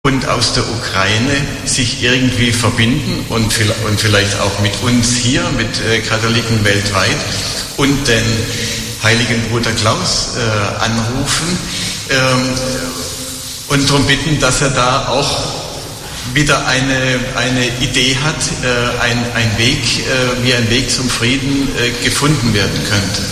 und aus der Ukraine sich irgendwie verbinden und vielleicht auch mit uns hier, mit Katholiken weltweit und den heiligen Bruder Klaus anrufen und darum bitten, dass er da auch wieder eine Idee hat, ein Weg, wie ein Weg zum Frieden gefunden werden könnte.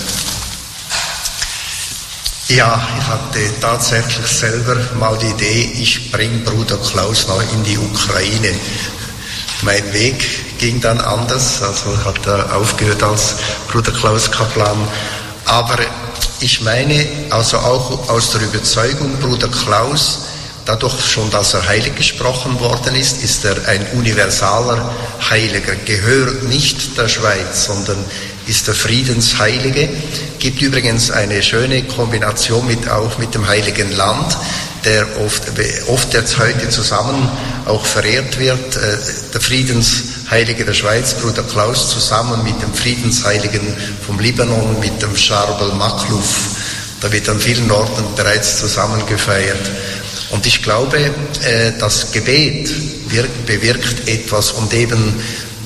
Ja, ich hatte tatsächlich selber mal die Idee, ich bringe Bruder Klaus noch in die Ukraine. Mein Weg ging dann anders, also hat er aufgehört als Bruder Klaus Kaplan. Aber ich meine, also auch aus der Überzeugung, Bruder Klaus, dadurch schon, dass er heilig gesprochen worden ist er ein universaler Heiliger, gehört nicht der Schweiz, sondern ist der Friedensheilige. Gibt übrigens eine schöne Kombination auch mit dem Heiligen Land, der oft jetzt heute zusammen auch verehrt wird. Der Friedensheilige der Schweiz, Bruder Klaus, zusammen mit dem Friedensheiligen vom Libanon, mit dem Charbel Makhlouf. Da wird an vielen Orten bereits zusammen gefeiert. Und ich glaube, das Gebet bewirkt etwas und eben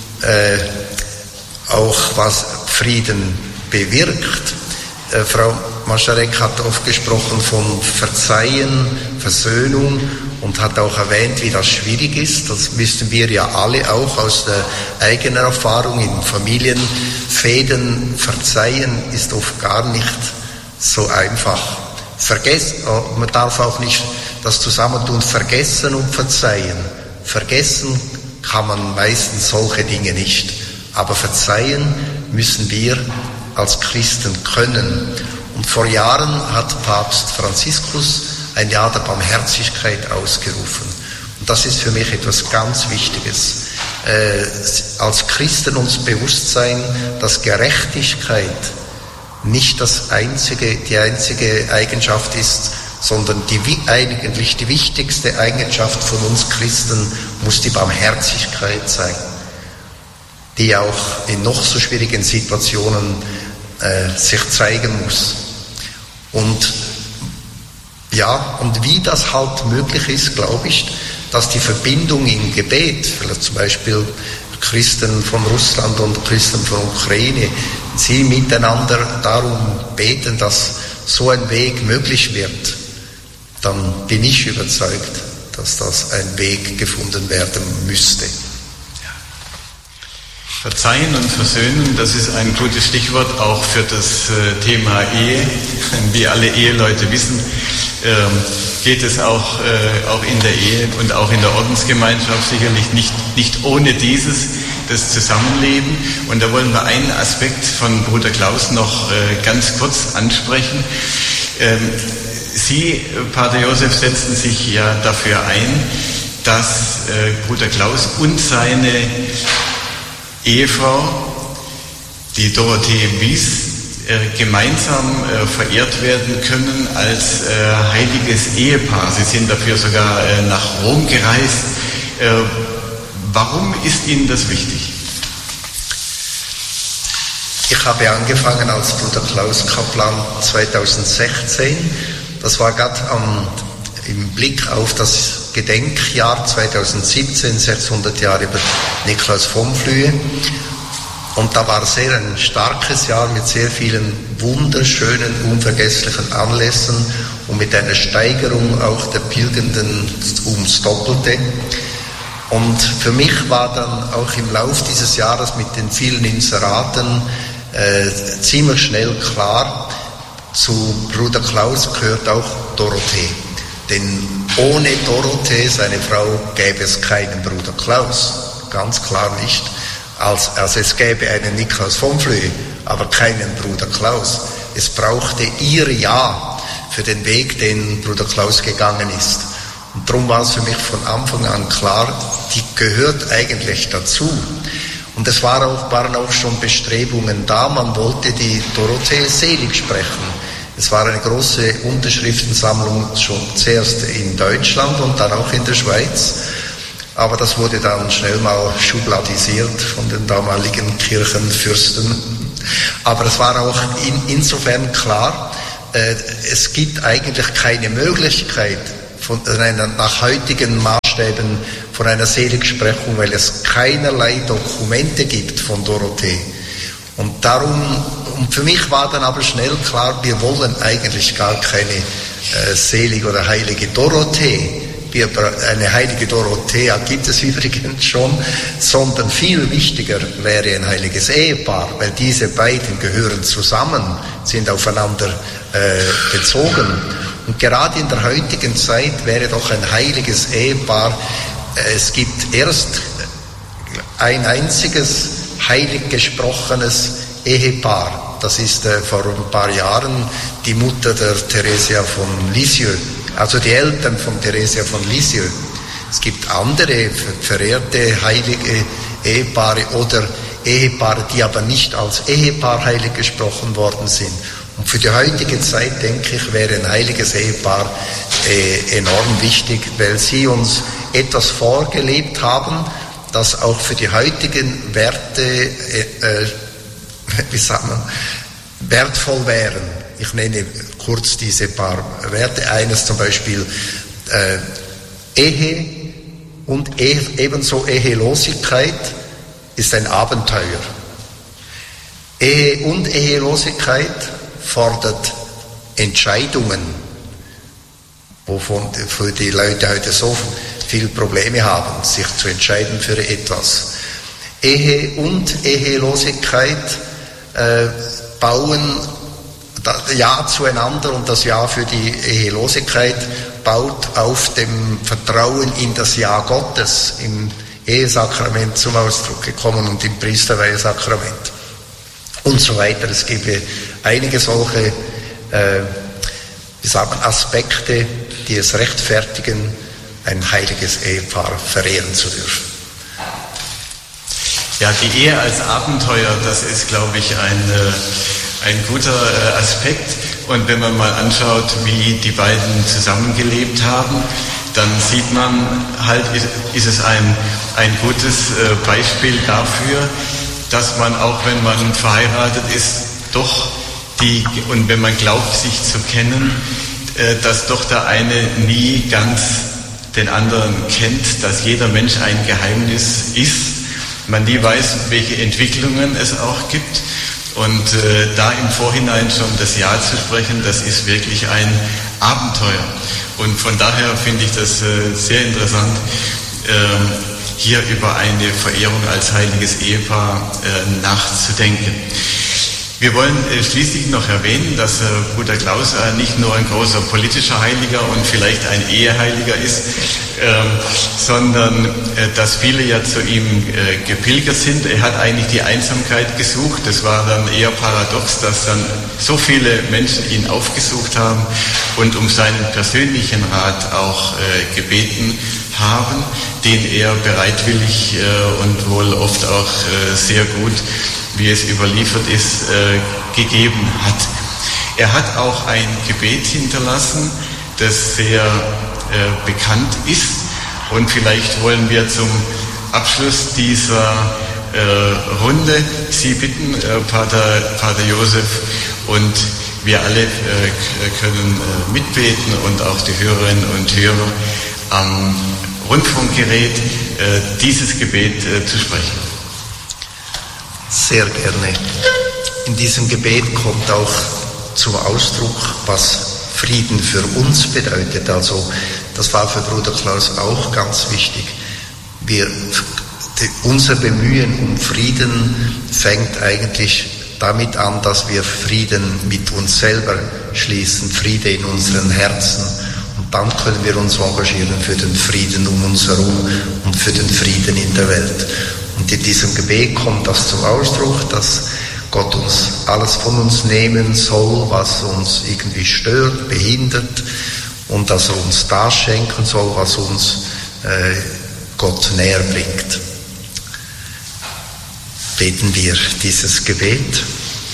auch was Frieden bewirkt. Frau Mascharek hat oft gesprochen von Verzeihen, Versöhnung und hat auch erwähnt, wie das schwierig ist. Das wissen wir ja alle auch aus der eigenen Erfahrung in Familienfäden. Verzeihen ist oft gar nicht so einfach. Man darf auch nicht das Zusammentun vergessen und verzeihen. Vergessen kann man meistens solche Dinge nicht. Aber verzeihen müssen wir als Christen können. Und vor Jahren hat Papst Franziskus ein Jahr der Barmherzigkeit ausgerufen. Und das ist für mich etwas ganz Wichtiges. Als Christen uns bewusst sein, dass Gerechtigkeit nicht die einzige Eigenschaft ist, sondern eigentlich die wichtigste Eigenschaft von uns Christen muss die Barmherzigkeit sein, die auch in noch so schwierigen Situationen sich zeigen muss. Und wie das halt möglich ist, glaube ich, dass die Verbindung im Gebet, vielleicht zum Beispiel Christen von Russland und Christen von Ukraine, sie miteinander darum beten, dass so ein Weg möglich wird, dann bin ich überzeugt, dass das ein Weg gefunden werden müsste. Verzeihen und Versöhnen, das ist ein gutes Stichwort auch für das Thema Ehe. Wie alle Eheleute wissen, geht es auch in der Ehe und auch in der Ordensgemeinschaft sicherlich nicht ohne das Zusammenleben. Und da wollen wir einen Aspekt von Bruder Klaus noch ganz kurz ansprechen. Sie, Pater Josef, setzten sich ja dafür ein, dass Bruder Klaus und seine Ehefrau, die Dorothee Wies, gemeinsam verehrt werden können als heiliges Ehepaar. Sie sind dafür sogar nach Rom gereist. Warum ist Ihnen das wichtig? Ich habe angefangen als Bruder Klaus Kaplan 2016. Das war gerade im Blick auf das Gedenkjahr 2017, 600 Jahre über Niklaus von Flühe. Und da war sehr ein starkes Jahr mit sehr vielen wunderschönen, unvergesslichen Anlässen und mit einer Steigerung auch der Pilgernden ums Doppelte. Und für mich war dann auch im Lauf dieses Jahres mit den vielen Inseraten ziemlich schnell klar, zu Bruder Klaus gehört auch Dorothee. Denn ohne Dorothee, seine Frau, gäbe es keinen Bruder Klaus. Ganz klar nicht. Also es gäbe einen Niklaus von Flühe, aber keinen Bruder Klaus. Es brauchte ihr Ja für den Weg, den Bruder Klaus gegangen ist. Und darum war es für mich von Anfang an klar, die gehört eigentlich dazu. Und es waren auch schon Bestrebungen da, man wollte die Dorothee selig sprechen. Es war eine große Unterschriftensammlung schon zuerst in Deutschland und dann auch in der Schweiz. Aber das wurde dann schnell mal schubladisiert von den damaligen Kirchenfürsten. Aber es war auch insofern klar, es gibt eigentlich keine Möglichkeit nach heutigen Maßstäben von einer Seligsprechung, weil es keinerlei Dokumente gibt von Dorothee. Und für mich war dann aber schnell klar, wir wollen eigentlich gar keine selige oder heilige Dorothee. Eine heilige Dorothea gibt es übrigens schon, sondern viel wichtiger wäre ein heiliges Ehepaar, weil diese beiden gehören zusammen, sind aufeinander bezogen. Und gerade in der heutigen Zeit wäre doch ein heiliges Ehepaar, es gibt erst ein einziges heilig gesprochenes Ehepaar. Das ist vor ein paar Jahren die Mutter der Theresia von Lisieux, also die Eltern von Theresia von Lisieux. Es gibt andere verehrte heilige Ehepaare oder Ehepaare, die aber nicht als Ehepaar heilig gesprochen worden sind. Und für die heutige Zeit, denke ich, wäre ein heiliges Ehepaar enorm wichtig, weil sie uns etwas vorgelebt haben, das auch für die heutigen Werte, wertvoll wären. Ich nenne kurz diese paar Werte. Eines zum Beispiel Ehe und ebenso Ehelosigkeit ist ein Abenteuer. Ehe und Ehelosigkeit fordert Entscheidungen, wovon für die Leute heute so viele Probleme haben, sich zu entscheiden für etwas. Ehe und Ehelosigkeit bauen das Ja zueinander und das Ja für die Ehelosigkeit baut auf dem Vertrauen in das Ja Gottes im Ehesakrament zum Ausdruck gekommen und im Priesterweihesakrament und so weiter. Es gibt einige solche Aspekte, die es rechtfertigen, ein heiliges Ehepaar verehren zu dürfen. Ja, die Ehe als Abenteuer, das ist, glaube ich, ein guter Aspekt. Und wenn man mal anschaut, wie die beiden zusammengelebt haben, dann sieht man halt, ist es ein gutes Beispiel dafür, dass man, auch wenn man verheiratet ist, doch und wenn man glaubt, sich zu kennen, dass doch der eine nie ganz den anderen kennt, dass jeder Mensch ein Geheimnis ist, man nie weiß, welche Entwicklungen es auch gibt. Und da im Vorhinein schon das Ja zu sprechen, das ist wirklich ein Abenteuer. Und von daher finde ich das sehr interessant, hier über eine Verehrung als heiliges Ehepaar nachzudenken. Wir wollen schließlich noch erwähnen, dass Bruder Klaus nicht nur ein großer politischer Heiliger und vielleicht ein Eheheiliger ist, sondern dass viele ja zu ihm gepilgert sind. Er hat eigentlich die Einsamkeit gesucht. Das war dann eher paradox, dass dann so viele Menschen ihn aufgesucht haben und um seinen persönlichen Rat auch gebeten haben, den er bereitwillig und wohl oft auch sehr gut, wie es überliefert ist, gegeben hat. Er hat auch ein Gebet hinterlassen, das sehr bekannt ist, und vielleicht wollen wir zum Abschluss dieser Runde Sie bitten, Pater Josef, und wir alle können mitbeten und auch die Hörerinnen und Hörer am Rundfunkgerät dieses Gebet zu sprechen. Sehr gerne. In diesem Gebet kommt auch zum Ausdruck, was Frieden für uns bedeutet. Also das war für Bruder Klaus auch ganz wichtig. Unser Bemühen um Frieden fängt eigentlich damit an, dass wir Frieden mit uns selber schließen, Friede in unseren Herzen. Und dann können wir uns engagieren für den Frieden um uns herum und für den Frieden in der Welt. Und in diesem Gebet kommt das zum Ausdruck, dass Gott uns alles von uns nehmen soll, was uns irgendwie stört, behindert, und dass er uns das schenken soll, was uns Gott näher bringt. Beten wir dieses Gebet.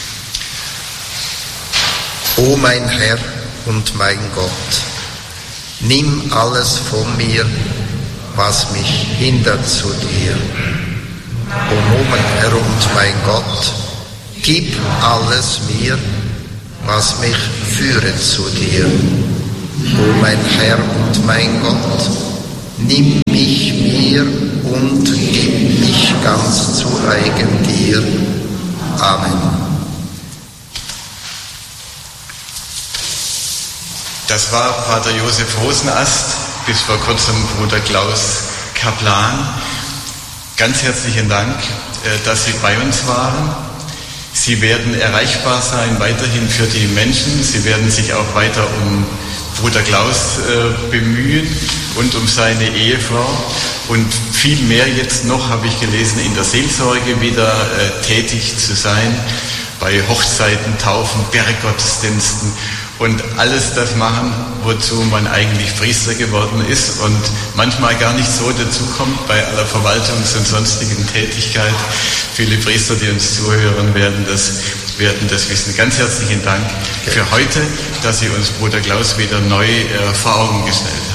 O mein Herr und mein Gott, nimm alles von mir, was mich hindert zu dir. O mein Herr und mein Gott, gib alles mir, was mich führet zu dir. O mein Herr und mein Gott, nimm mich mir und gib mich ganz zu eigen dir. Amen. Das war Pater Josef Rosenast, bis vor kurzem Bruder Klaus Kaplan. Ganz herzlichen Dank, dass Sie bei uns waren. Sie werden erreichbar sein weiterhin für die Menschen. Sie werden sich auch weiter um Bruder Klaus bemühen und um seine Ehefrau. Und viel mehr jetzt noch, habe ich gelesen, in der Seelsorge wieder tätig zu sein, bei Hochzeiten, Taufen, Berggottesdiensten und alles das machen, wozu man eigentlich Priester geworden ist und manchmal gar nicht so dazukommt bei aller Verwaltungs- und sonstigen Tätigkeit. Viele Priester, die uns zuhören, werden das wissen. Ganz herzlichen Dank für heute, dass Sie uns Bruder Klaus wieder neu vor Augen gestellt haben.